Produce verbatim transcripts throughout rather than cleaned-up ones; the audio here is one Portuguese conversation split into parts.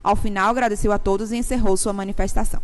Ao final, agradeceu a todos e encerrou sua manifestação.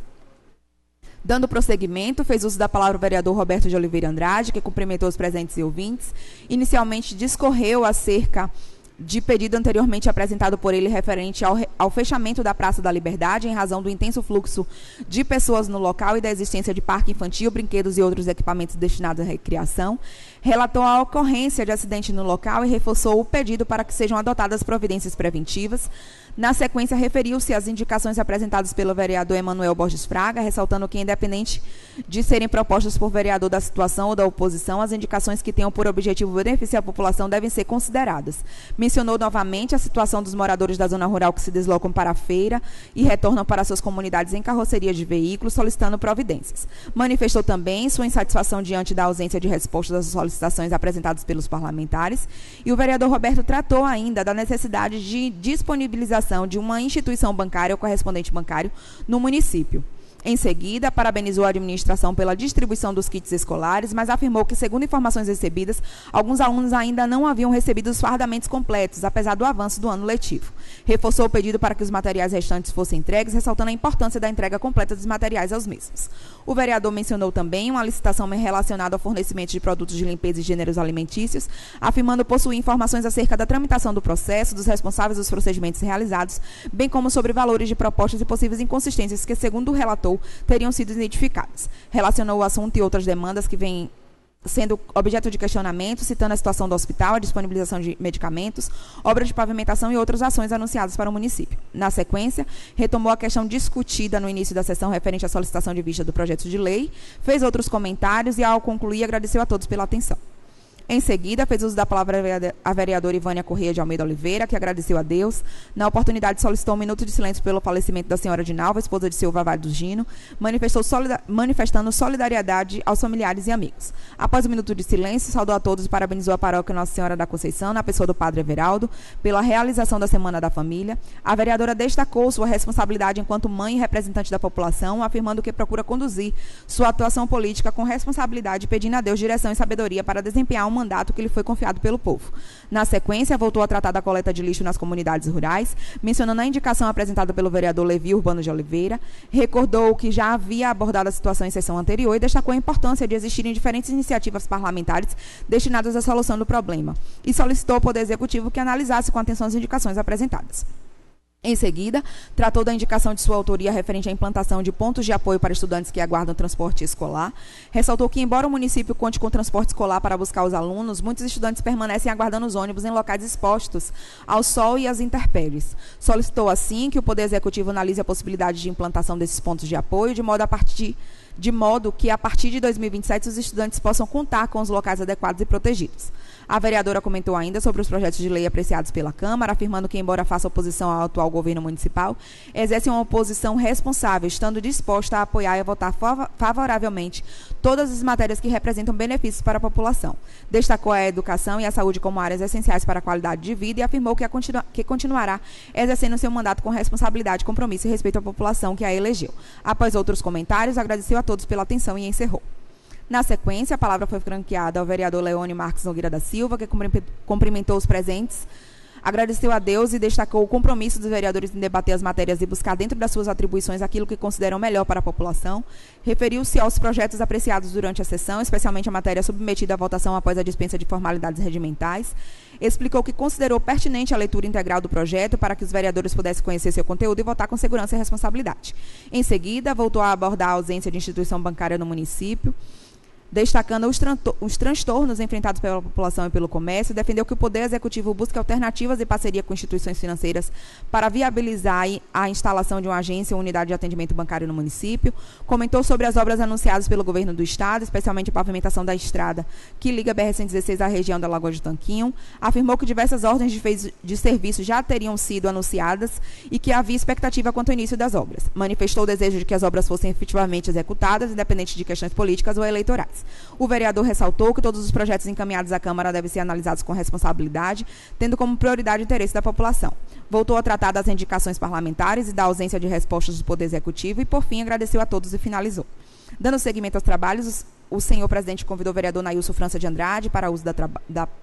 Dando prosseguimento, fez uso da palavra o vereador Roberto de Oliveira Andrade, que cumprimentou os presentes e ouvintes. Inicialmente, discorreu acerca de pedido anteriormente apresentado por ele referente ao, ao fechamento da Praça da Liberdade em razão do intenso fluxo de pessoas no local e da existência de parque infantil, brinquedos e outros equipamentos destinados à recreação. Relatou a ocorrência de acidente no local e reforçou o pedido para que sejam adotadas providências preventivas. Na sequência, referiu-se às indicações apresentadas pelo vereador Emanuel Borges Fraga, ressaltando que, independente de serem propostas por vereador da situação ou da oposição, as indicações que tenham por objetivo beneficiar a população devem ser consideradas. Mencionou novamente a situação dos moradores da zona rural que se deslocam para a feira e retornam para suas comunidades em carroceria de veículos, solicitando providências. Manifestou também sua insatisfação diante da ausência de respostas às solicitações apresentadas pelos parlamentares. E o vereador Roberto tratou ainda da necessidade de disponibilização de uma instituição bancária ou correspondente bancário no município. Em seguida, parabenizou a administração pela distribuição dos kits escolares, mas afirmou que, segundo informações recebidas, alguns alunos ainda não haviam recebido os fardamentos completos, apesar do avanço do ano letivo. Reforçou o pedido para que os materiais restantes fossem entregues, ressaltando a importância da entrega completa dos materiais aos mesmos. O vereador mencionou também uma licitação relacionada ao fornecimento de produtos de limpeza e gêneros alimentícios, afirmando possuir informações acerca da tramitação do processo, dos responsáveis dos procedimentos realizados, bem como sobre valores de propostas e possíveis inconsistências que, segundo o relator, teriam sido identificadas. Relacionou o assunto e outras demandas que vêm sendo objeto de questionamento, citando a situação do hospital, a disponibilização de medicamentos, obras de pavimentação e outras ações anunciadas para o município. Na sequência, retomou a questão discutida no início da sessão referente à solicitação de vista do projeto de lei, fez outros comentários e, ao concluir, agradeceu a todos pela atenção. Em seguida, fez uso da palavra a vereadora Ivânia Corrêa de Almeida Oliveira, que agradeceu a Deus. Na oportunidade, solicitou um minuto de silêncio pelo falecimento da senhora Dinalva, esposa de Silva Vale do Gino, manifestou solida- manifestando solidariedade aos familiares e amigos. Após o minuto de silêncio, saudou a todos e parabenizou a paróquia Nossa Senhora da Conceição, na pessoa do padre Everaldo, pela realização da Semana da Família. A vereadora destacou sua responsabilidade enquanto mãe e representante da população, afirmando que procura conduzir sua atuação política com responsabilidade, pedindo a Deus direção e sabedoria para desempenhar um mandato que lhe foi confiado pelo povo. Na sequência, voltou a tratar da coleta de lixo nas comunidades rurais, mencionando a indicação apresentada pelo vereador Levi Urbano de Oliveira, recordou que já havia abordado a situação em sessão anterior e destacou a importância de existirem diferentes iniciativas parlamentares destinadas à solução do problema, e solicitou ao Poder Executivo que analisasse com atenção as indicações apresentadas. Em seguida, tratou da indicação de sua autoria referente à implantação de pontos de apoio para estudantes que aguardam transporte escolar. Ressaltou que, embora o município conte com transporte escolar para buscar os alunos, muitos estudantes permanecem aguardando os ônibus em locais expostos ao sol e às intempéries. Solicitou, assim, que o Poder Executivo analise a possibilidade de implantação desses pontos de apoio, de modo a partir de modo que, a partir de dois mil e vinte e sete, os estudantes possam contar com os locais adequados e protegidos. A vereadora comentou ainda sobre os projetos de lei apreciados pela Câmara, afirmando que, embora faça oposição ao atual governo municipal, exerce uma oposição responsável, estando disposta a apoiar e a votar favoravelmente todas as matérias que representam benefícios para a população. Destacou a educação e a saúde como áreas essenciais para a qualidade de vida e afirmou que, a continu- que continuará exercendo seu mandato com responsabilidade, compromisso e respeito à população que a elegeu. Após outros comentários, agradeceu a todos pela atenção e encerrou. Na sequência, a palavra foi franqueada ao vereador Leone Marques Nogueira da Silva, que cumprimentou os presentes, agradeceu a Deus e destacou o compromisso dos vereadores em debater as matérias e buscar dentro das suas atribuições aquilo que consideram melhor para a população. Referiu-se aos projetos apreciados durante a sessão, especialmente a matéria submetida à votação após a dispensa de formalidades regimentais. Explicou que considerou pertinente a leitura integral do projeto para que os vereadores pudessem conhecer seu conteúdo e votar com segurança e responsabilidade. Em seguida, voltou a abordar a ausência de instituição bancária no município, destacando os, os transtornos enfrentados pela população e pelo comércio, defendeu que o Poder Executivo busque alternativas e parceria com instituições financeiras para viabilizar a instalação de uma agência ou unidade de atendimento bancário no município. Comentou sobre as obras anunciadas pelo governo do estado, especialmente a pavimentação da estrada que liga a B R cento e dezesseis à região da Lagoa de Tanquinho. Afirmou que diversas ordens de, fez, de serviço já teriam sido anunciadas e que havia expectativa quanto ao início das obras. Manifestou o desejo de que as obras fossem efetivamente executadas, independente de questões políticas ou eleitorais. O vereador ressaltou que todos os projetos encaminhados à Câmara devem ser analisados com responsabilidade, tendo como prioridade o interesse da população. Voltou a tratar das indicações parlamentares e da ausência de respostas do Poder Executivo e, por fim, agradeceu a todos e finalizou. Dando seguimento aos trabalhos, o senhor presidente convidou o vereador Nailson França de Andrade para uso da, da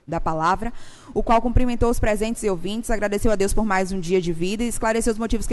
da palavra, o qual cumprimentou os presentes e ouvintes, agradeceu a Deus por mais um dia de vida e esclareceu os motivos que